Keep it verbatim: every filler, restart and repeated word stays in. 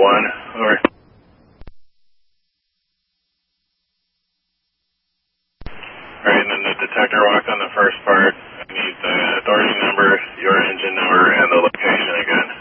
one. Over. Alright, and then the detector walk on the first part.